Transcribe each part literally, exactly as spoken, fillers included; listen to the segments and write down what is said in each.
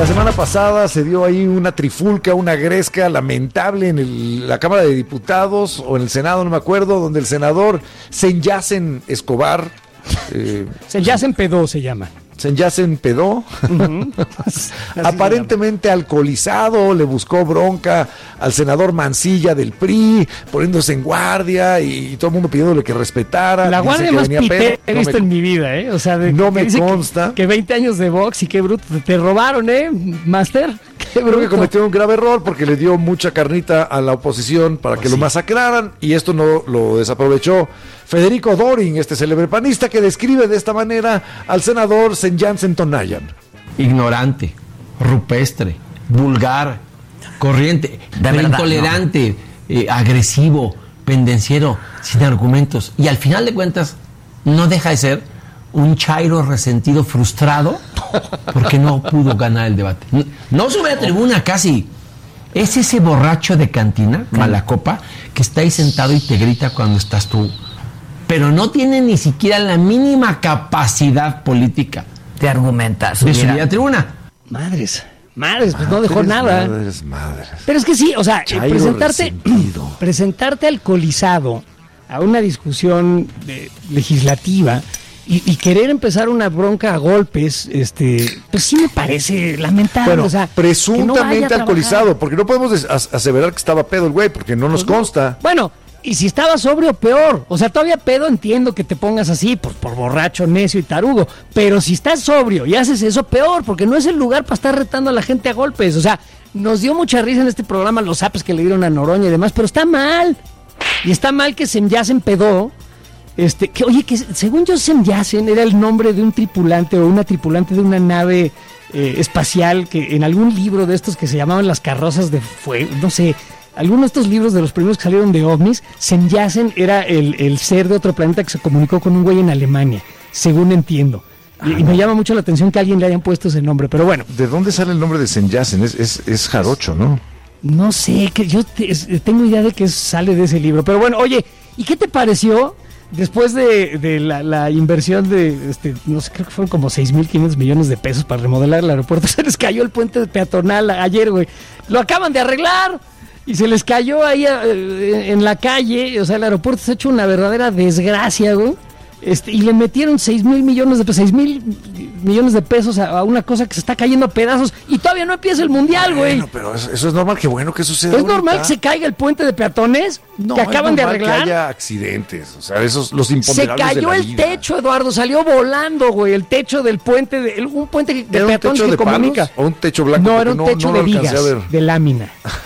La semana pasada se dio ahí una trifulca, una gresca lamentable en el, la Cámara de Diputados o en el Senado, no me acuerdo, donde el senador Senyacen Escobar... Eh, Senyacen Pedó se llama. Senyacen Pedó, uh-huh. aparentemente alcoholizado, le buscó bronca al senador Mancilla del P R I, poniéndose en guardia y, y todo el mundo pidiéndole que respetara. La guardia más pité que he visto no me, en mi vida, ¿eh? O sea, de, no me consta. Que, que veinte años de box y qué bruto, te robaron, ¿eh, Master? Qué Creo que cometió un grave error porque le dio mucha carnita a la oposición para que oh, lo sí. masacraran y esto no lo desaprovechó Federico Doring, este célebre panista que describe de esta manera al senador Senyacen Tonayan. Ignorante, rupestre, vulgar, corriente, verdad, intolerante, no. eh, agresivo, pendenciero, sin argumentos. Y al final de cuentas, no deja de ser un chairo resentido, frustrado, porque no pudo ganar el debate. No, no sube a tribuna casi. Es ese borracho de cantina, mala copa, que está ahí sentado y te grita cuando estás tú. Pero no tiene ni siquiera la mínima capacidad política de argumentar. De subir a tribuna. Madres, madres, pues madres, no dejó nada. Madres, madres. Pero es que sí, o sea, Chairo presentarte, presentarte alcoholizado a una discusión de, legislativa y, y querer empezar una bronca a golpes, este, pues sí me parece lamentable. Bueno, o sea, presuntamente no alcoholizado, porque no podemos aseverar que estaba pedo el güey, porque no nos pues consta. Bueno. Y si estaba sobrio, peor. O sea, todavía pedo entiendo que te pongas así, pues por borracho, necio y tarugo. Pero si estás sobrio y haces eso, peor, porque no es el lugar para estar retando a la gente a golpes. O sea, nos dio mucha risa en este programa los zapes que le dieron a Noroña y demás, pero está mal. Y está mal que Senyacen Pedó. Este, que oye, que según yo Senyacen era el nombre de un tripulante o una tripulante de una nave eh, espacial que en algún libro de estos que se llamaban las carrozas de fuego, no sé... Algunos de estos libros de los primeros que salieron de ovnis, Senyacen era el, el ser de otro planeta que se comunicó con un güey en Alemania, según entiendo. Y, y me llama mucho la atención que a alguien le hayan puesto ese nombre, pero bueno. ¿De dónde sale el nombre de Senyacen? Es, es, es jarocho, ¿no? No sé, que yo te, tengo idea de que sale de ese libro, pero bueno, oye, ¿y qué te pareció después de, de la, la inversión de, este, no sé, creo que fueron como seis mil quinientos millones de pesos para remodelar el aeropuerto? Se les cayó el puente peatonal ayer, güey. Lo acaban de arreglar. Y se les cayó ahí eh, en la calle, o sea, el aeropuerto se ha hecho una verdadera desgracia, güey. Este, y le metieron seis mil millones de pesos, seis mil millones de pesos a, a una cosa que se está cayendo a pedazos y todavía no empieza el mundial, güey. Bueno, pero eso, eso es normal, qué bueno que suceda. ¿Es ahorita normal que se caiga el puente de peatones no, que acaban de arreglar? Que haya accidentes, o sea, esos los imponderables. Se cayó de la el vida. techo, Eduardo, salió volando, güey, el techo del puente, de, un puente de peatones que comunica. ¿O un techo blanco? No, era un techo no, no de vigas, de lámina.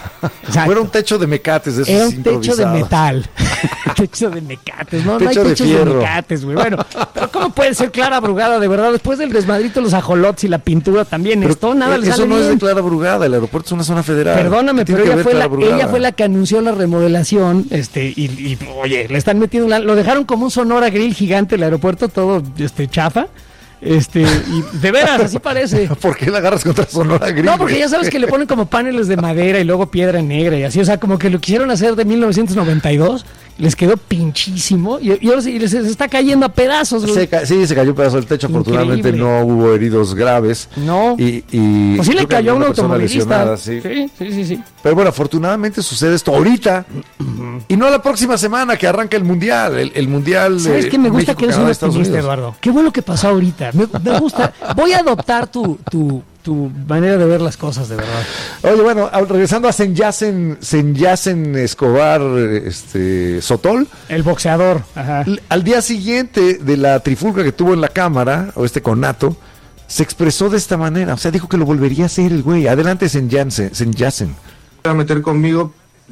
O era un techo de mecates, de esos era un techo de metal. Techo de mecates, no, techo no hay techos de, de mecates, güey. Bueno, pero ¿cómo puede ser Clara Brugada, de verdad? Después del desmadrito, los ajolotes y la pintura también, pero esto nada le sale Eso no bien. Es de Clara Brugada, el aeropuerto es una zona federal. Perdóname, pero ella fue, la, ella fue la que anunció la remodelación, este, y, y oye, le están metiendo, una, lo dejaron como un Sonora Grill gigante el aeropuerto, todo este chafa. Este, y de veras, así parece. ¿Por qué la agarras contra Sonora Grill? No, porque ya sabes que le ponen como paneles de madera y luego piedra negra y así, o sea, como que lo quisieron hacer de mil novecientos noventa y dos, les quedó pinchísimo y, y ahora sí, les está cayendo a pedazos. Se ca- sí, se cayó un pedazo del techo, increíble. Afortunadamente no hubo heridos graves. No. Y, y pues sí le cayó a un automovilista. Sí. Sí, sí, sí, sí. Pero bueno, afortunadamente sucede esto ahorita y no la próxima semana que arranca el Mundial. El, el Mundial. ¿Sabes qué? Me gusta México, que eres un optimista, Eduardo. Qué bueno que pasó ahorita. Me, me gusta. Voy a adoptar tu, tu, tu manera de ver las cosas, de verdad. Oye, bueno, regresando a Senyacen, Senyacen Escobar este, Sotol. El boxeador. Ajá. Al día siguiente de la trifulca que tuvo en la Cámara, o este conato, se expresó de esta manera. O sea, dijo que lo volvería a hacer el güey. Adelante, Senyacen. Senyacen. A meter conmigo,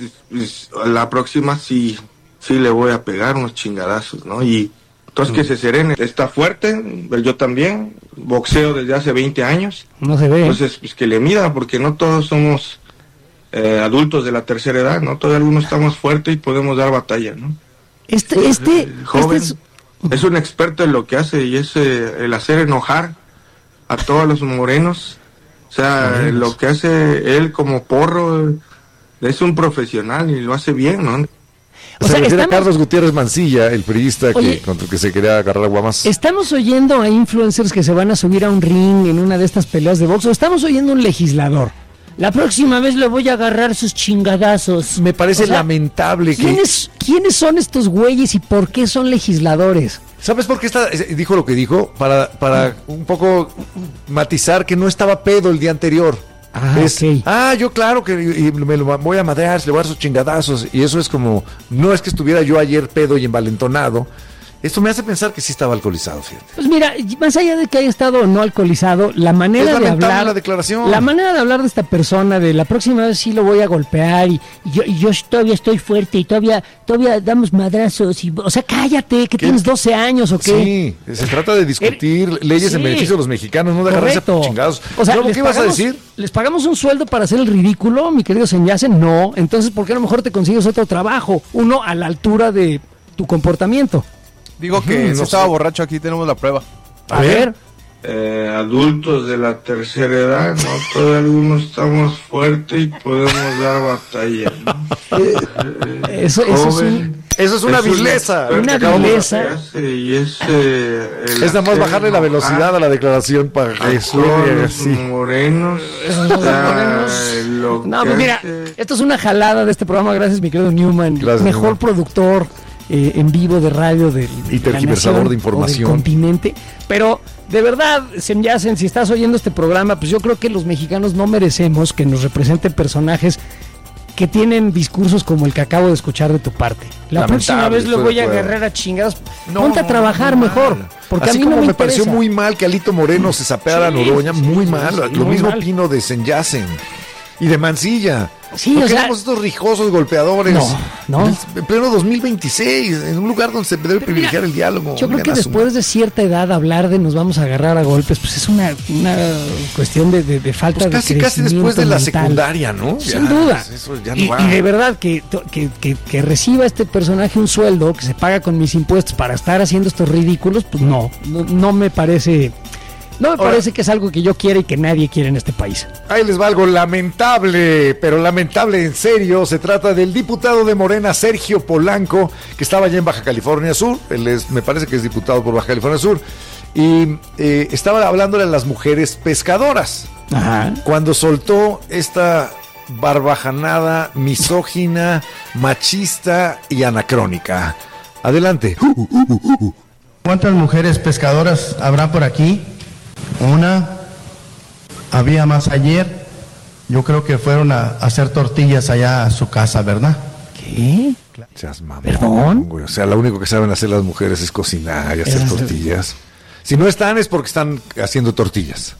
la próxima sí, sí le voy a pegar unos chingadazos, ¿no? Y entonces mm. que se serene, está fuerte, yo también, boxeo desde hace veinte años. No se ve. Entonces, pues que le mida, porque no todos somos eh, adultos de la tercera edad, ¿no? Todavía algunos estamos fuertes y podemos dar batalla, ¿no? Este, pues, este, el joven este es... es un experto en lo que hace y es eh, el hacer enojar a todos los morenos. O sea, morenos. Lo que hace él como porro es un profesional y lo hace bien, ¿no? O se sea, refiere estamos, a Carlos Gutiérrez Mancilla, el periodista Oye, que, contra el que se quería agarrar a guamas. ¿estamos oyendo a influencers que se van a subir a un ring en una de estas peleas de box o estamos oyendo a un legislador? La próxima vez le voy a agarrar sus chingadazos. Me parece O sea, lamentable que... ¿quiénes, ¿Quiénes son estos güeyes y por qué son legisladores? ¿Sabes por qué está, dijo lo que dijo? Para, para un poco matizar que no estaba pedo el día anterior. Ah, es, ok. ah, yo claro que y me lo voy a madrear, le voy a dar sus chingadazos. Y eso es como, no es que estuviera yo ayer pedo y envalentonado. Esto me hace pensar que sí estaba alcoholizado, fíjate. Pues mira, más allá de que haya estado o no alcoholizado, la manera Es de lamentable hablar, la declaración. la manera de hablar de esta persona, de la próxima vez sí lo voy a golpear y, y yo, y yo todavía estoy fuerte y todavía, todavía damos madrazos y, o sea, cállate, que ¿Qué? tienes doce años o qué. Sí, se trata de discutir Er- leyes sí. en beneficio de los mexicanos, no de agarrarse Correcto. a chingados. O sea, Luego, les ¿qué ibas a pagamos- decir? ¿Les pagamos un sueldo para hacer el ridículo, mi querido Senyacen? No. Entonces, ¿por qué a lo mejor te consigues otro trabajo? Uno a la altura de tu comportamiento. Digo que Ujú, si no estaba sé. borracho, aquí tenemos la prueba. A, ver. Eh, adultos de la tercera edad, ¿no? Todavía algunos estamos fuertes y podemos dar batalla, ¿no? Eh, Eso- eso es joven, un- Eso es una vileza. Una que acabamos de vileza. hacer, Y es, eh, el Es nada más hacer bajarle la velocidad enojar a la declaración para a que todos suene los así. morenos. Esos dos Ya, morenos. lo No, que pues mira, hace- esto es una jalada de este programa. Gracias, mi querido Newman. Gracias, Mejor Newman. productor eh, en vivo de radio del Y de la tergiversador nación de información. o del continente. Pero de verdad, Senyacen, si estás oyendo este programa, pues yo creo que los mexicanos no merecemos que nos representen personajes que tienen discursos como el que acabo de escuchar de tu parte. La Lamentable, próxima vez lo estoy de voy a acuerdo. agarrar a chingados. No, Ponte a no, trabajar muy mejor. mal. Porque Así a mí como no me, me pareció interesa. muy mal que Alito Moreno se sapeara Sí, a Noroña, sí, muy sí, mal. sí, Lo muy mismo mal. opino de Senyacen y de Mancilla. Sí, no o sea- queremos estos rijosos golpeadores. No, no. En, el- en pleno dos mil veintiséis, en un lugar donde se debe Pero privilegiar mira, el diálogo. Yo creo Oigan, que a su después de cierta edad hablar de nos vamos a agarrar a golpes, pues es una, una cuestión de, de, de falta Pues casi, de casi después crecimiento de la mental. secundaria, ¿no? Sin Ya, duda. Eso ya no y, va. y de verdad que, to- que, que, que reciba este personaje un sueldo que se paga con mis impuestos para estar haciendo estos ridículos, pues no, no, no me parece... No me Ahora- parece que es algo que yo quiera y que nadie quiere en este país. Ahí les va algo lamentable, pero lamentable en serio. Se trata del diputado de Morena, Sergio Polanco, que estaba allá en Baja California Sur. Él es, me parece que es diputado por Baja California Sur. Y eh, estaba hablándole a las mujeres pescadoras. Ajá. Cuando soltó esta barbajanada misógina, machista y anacrónica. Adelante. ¿Cuántas mujeres pescadoras habrá por aquí? Una. Había más ayer. Yo creo que fueron a hacer tortillas allá a su casa, ¿verdad? ¿Qué? Seas mamón, ¿Perdón? güey. O sea, lo único que saben hacer las mujeres es cocinar y hacer Es- tortillas. Si no están es porque están haciendo tortillas.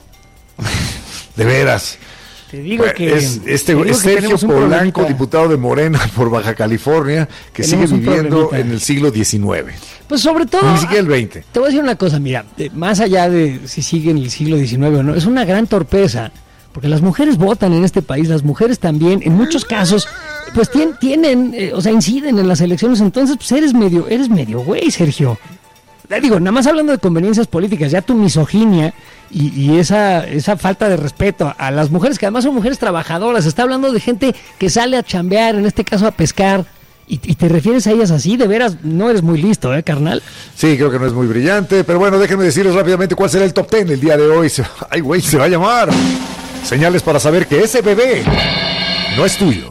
De veras. Te digo que... es este te digo es que Sergio tenemos un Polanco, problemita. diputado de Morena por Baja California, que Tenemos sigue un viviendo problemita. en el siglo diecinueve. Pues sobre todo... Ni siquiera el veinte. Te voy a decir una cosa, mira, eh, más allá de si sigue en el siglo diecinueve o no, es una gran torpeza, porque las mujeres votan en este país, las mujeres también, en muchos casos, pues tien- tienen, eh, o sea, inciden en las elecciones, entonces pues eres medio, eres medio güey, Sergio. Eh, Digo, nada más hablando de conveniencias políticas, ya tu misoginia y, y esa, esa falta de respeto a las mujeres, que además son mujeres trabajadoras, está hablando de gente que sale a chambear, en este caso a pescar, y, y te refieres a ellas así, de veras, no eres muy listo, ¿eh, carnal? Sí, creo que no es muy brillante, pero bueno, déjenme decirles rápidamente cuál será el top ten el día de hoy. Se- Ay, güey, se va a llamar Señales para saber que ese bebé no es tuyo.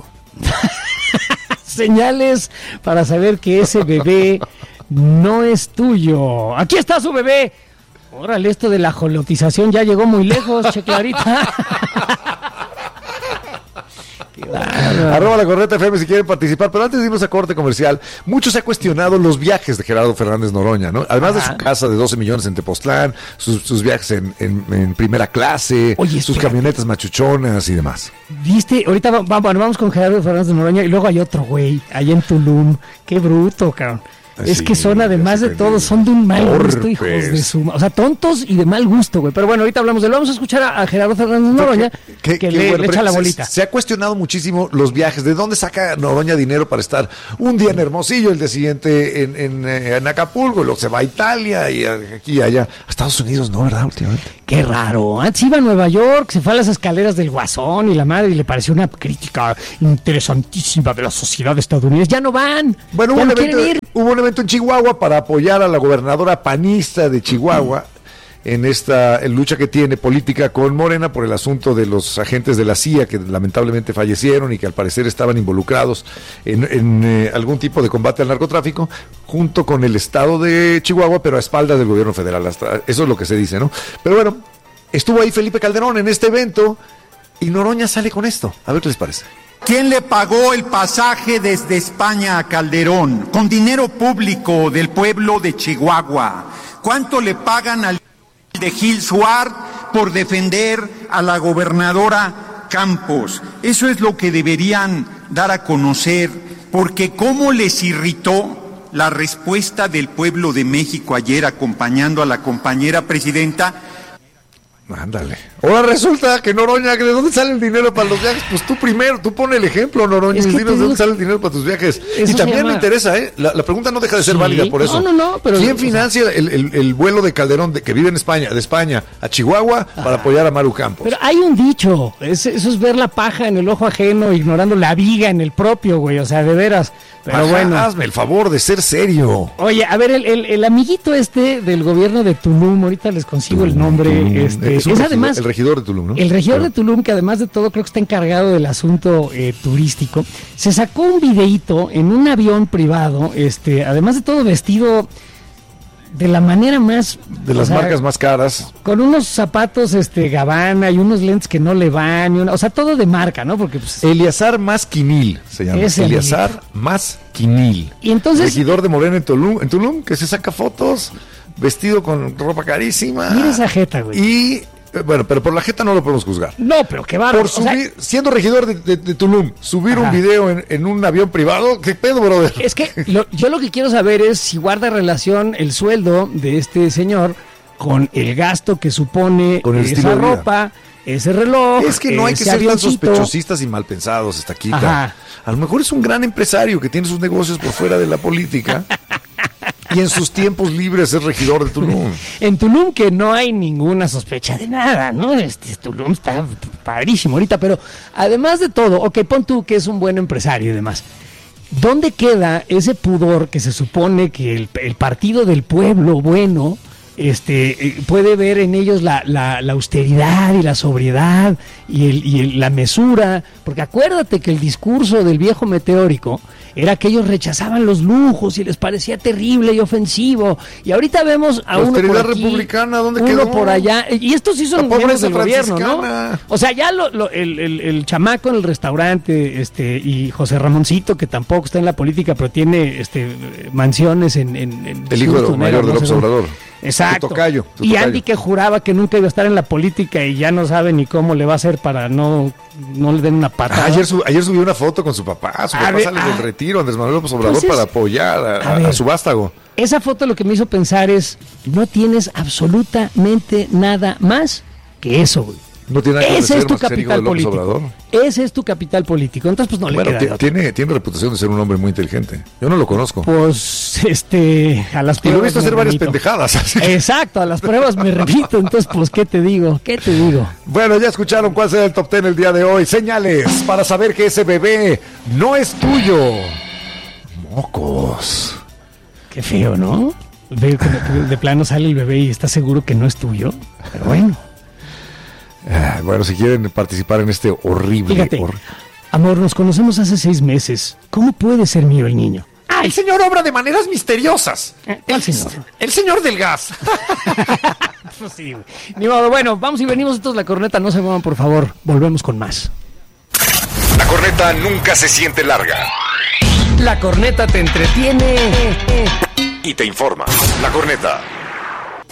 Señales para saber que ese bebé no es tuyo. Aquí está su bebé. Órale, esto de la jolotización ya llegó muy lejos, che Clarita. Qué bárbaro. Arroba la Corneta F M si quieren participar, pero antes de irnos a corte comercial, mucho se ha cuestionado los viajes de Gerardo Fernández Noroña, ¿no? Además de su casa de doce millones en Tepoztlán, sus, sus viajes en, en- en primera clase, Oye, sus espérate. camionetas machuchonas y demás. Viste, ahorita va- va- bueno, vamos con Gerardo Fernández de Noroña y luego hay otro güey allá en Tulum. Qué bruto, cabrón. Ah, Es sí, que son, además ya de sé, todo, son de un mal gusto, torpes. hijos de su... ma- O sea, tontos y de mal gusto, güey. Pero bueno, ahorita hablamos de él. Vamos a escuchar a, a Gerardo Fernández de Noroña, que, Que- que le, bueno, le pero echa la se- bolita. Se, ha cuestionado muchísimo los viajes. ¿De dónde saca Noroña dinero para estar un día en Hermosillo, el día siguiente en, en, eh, en Acapulco, y luego se va a Italia y aquí y allá? A Estados Unidos no, ¿verdad? Últimamente. Que Qué raro. Antes iba a Nueva York, se fue a las escaleras del Guasón y la madre y le pareció una crítica interesantísima de la sociedad estadounidense. Ya no van. Bueno, hubo ya un, no evento, quieren ir. hubo un evento en Chihuahua para apoyar a la gobernadora panista de Chihuahua en esta en lucha que tiene política con Morena por el asunto de los agentes de la C I A que lamentablemente fallecieron y que al parecer estaban involucrados en, en eh, algún tipo de combate al narcotráfico junto con el estado de Chihuahua, pero a espaldas del gobierno federal. Hasta, eso es lo que se dice, ¿no? Pero bueno, estuvo ahí Felipe Calderón en este evento y Noroña sale con esto. A ver qué les parece. ¿Quién le pagó el pasaje desde España a Calderón? Con dinero público del pueblo de Chihuahua. ¿Cuánto le pagan al de Gil Suárez por defender a la gobernadora Campos? Eso es lo que deberían dar a conocer, porque cómo les irritó la respuesta del pueblo de México ayer acompañando a la compañera presidenta. Ándale. Ahora resulta que Noroña, ¿de dónde sale el dinero para los viajes? Pues tú primero, tú pon el ejemplo, Noroña, Es y que dinos te de dónde digo- sale el dinero para tus viajes. Eso Y también se llama- me interesa, ¿eh? La, la pregunta no deja de ser Sí. válida por eso. No, no, no, pero- ¿Quién o sea- financia el, el- el vuelo de Calderón, de, que vive en España, de España a Chihuahua, para apoyar a Maru Campos? Pero hay un dicho, es- eso es ver la paja en el ojo ajeno, ignorando la viga en el propio, güey, o sea, de veras. Pero Ajá, bueno. hazme el favor de ser serio. Oye, a ver, el, el, el amiguito este del gobierno de Tulum, ahorita les consigo el nombre, Tulum. este, Es un es regidor- además... el regidor de Tulum, ¿no? El regidor Claro. de Tulum, que además de todo creo que está encargado del asunto eh, turístico, se sacó un videíto en un avión privado, este, además de todo vestido de la manera más... De o las sea, marcas más caras. con unos zapatos este Gabbana y unos lentes que no le van, y una- o sea, todo de marca, ¿no? Porque pues, Eleazar Masquinil se llama. Ese Eleazar Masquinil. Y entonces- Regidor de Morena en Tulum, en Tulum, que se saca fotos vestido con ropa carísima. mira esa jeta, güey. Y, eh, bueno, pero por la jeta no lo podemos juzgar. No, pero qué bárbaro. Por o sea, subir, siendo regidor de, de- de Tulum, subir Ajá. un video en, en un avión privado, ¿qué pedo, brother? es que lo- yo lo que quiero saber es si guarda relación el sueldo de este señor con el gasto que supone Con el estilo esa de vida. ropa, ese reloj. Es que no hay que ese ser tan avioncito. sospechosistas y mal pensados, Estaquita. Ajá. A lo mejor es un gran empresario que tiene sus negocios por fuera de la política y en sus tiempos libres es regidor de Tulum. En Tulum que no hay ninguna sospecha de nada, ¿no? Este Tulum está padrísimo ahorita, pero además de todo, ok, pon tú que es un buen empresario y demás. ¿Dónde queda ese pudor que se supone que el, el partido del pueblo bueno este eh, puede ver en ellos la, la, la austeridad y la sobriedad y, el, y el- la mesura? Porque acuérdate que el discurso del viejo meteórico era que ellos rechazaban los lujos y les parecía terrible y ofensivo. Y ahorita vemos a La uno por austeridad aquí, republicana, ¿dónde uno quedó? por allá. Y estos sí son La miembros pobreza del gobierno, ¿no? franciscana. O sea, ya lo, lo- el, el- el chamaco en el restaurante, este, y José Ramoncito, que tampoco está en la política, pero tiene este mansiones en, en, en El hijo de- Houston, mayor ¿no? de No López sé dónde. Obrador. Exacto. Tu tocayo, tu y tocayo. Andy, que juraba que nunca iba a estar en la política y ya no sabe ni cómo le va a hacer para no, no le den una patada. Ah, ayer, sub- ayer subió una foto con su papá. Su A papá ver, sale ah. del retiro, Andrés Manuel López Obrador, Entonces, para apoyar a, a a- ver. a su vástago. Esa foto lo que me hizo pensar es, no tienes absolutamente nada más que eso, güey. No tiene nada que Ese ser es tu más que ser hijo de capital López político. Obrador. Ese es tu capital político. Entonces, pues no le Bueno, queda ti- de otra. tiene, tiene reputación de ser un hombre muy inteligente. Yo no lo conozco. Pues, este, a las Y lo he pruebas visto me hacer varias remito. pendejadas. así que- Exacto, a las pruebas me repito. Entonces, pues, ¿qué te digo? ¿Qué te digo? Bueno, ya escucharon cuál será el top ten el día de hoy. Señales para saber que ese bebé no es tuyo. Mocos. Qué feo, ¿no? Veo que de- de plano sale el bebé y está seguro que no es tuyo. Pero bueno, Ah, bueno, si quieren participar en este horrible... fíjate. hor- Amor, nos conocemos hace seis meses. ¿Cómo puede ser mío el niño? Ah, el señor obra de maneras misteriosas. ¿Cuál señor? El señor del gas. Pues sí, güey. Ni modo. Bueno, vamos y venimos. Entonces la corneta, no se muevan, por favor. Volvemos con más. La corneta nunca se siente larga La corneta te entretiene y te informa. La corneta.